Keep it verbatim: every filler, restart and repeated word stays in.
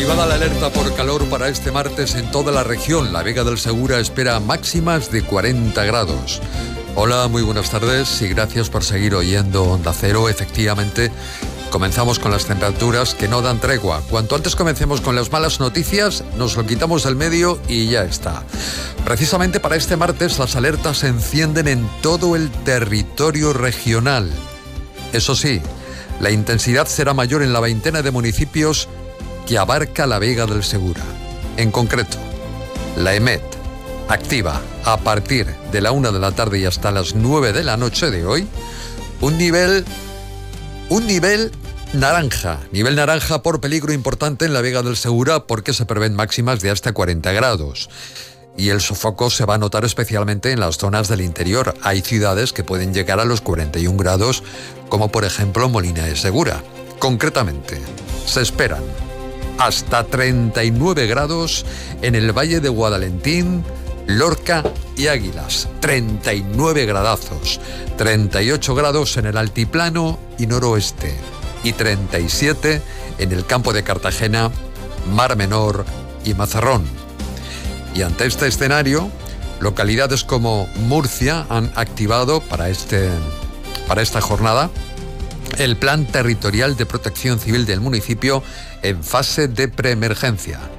Activada la alerta por calor para este martes en toda la región. La Vega del Segura espera máximas de cuarenta grados. Hola, muy buenas tardes y gracias por seguir oyendo Onda Cero. Efectivamente, comenzamos con las temperaturas que no dan tregua. Cuanto antes comencemos con las malas noticias, nos lo quitamos del medio y ya está. Precisamente para este martes las alertas se encienden en todo el territorio regional. Eso sí, la intensidad será mayor en la veintena de municipios que abarca la Vega del Segura. En concreto, la EMET activa a partir de la una de la tarde y hasta las nueve de la noche de hoy un nivel, un nivel naranja, nivel naranja por peligro importante en la Vega del Segura porque se prevén máximas de hasta cuarenta grados. Y el sofoco se va a notar especialmente en las zonas del interior. Hay ciudades que pueden llegar a los cuarenta y un grados, como por ejemplo Molina de Segura. Concretamente, se esperan hasta treinta y nueve grados en el Valle de Guadalentín, Lorca y Águilas. treinta y nueve gradazos. treinta y ocho grados en el altiplano y noroeste. Y treinta y siete en el campo de Cartagena, Mar Menor y Mazarrón. Y ante este escenario, localidades como Murcia han activado para, este, para esta jornada el Plan Territorial de Protección Civil del municipio en fase de preemergencia.